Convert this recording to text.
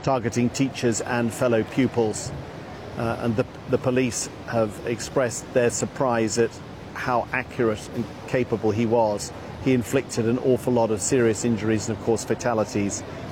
targeting teachers and fellow pupils. And the police have expressed their surprise at how accurate and capable he was. He inflicted an awful lot of serious injuries and, of course, fatalities.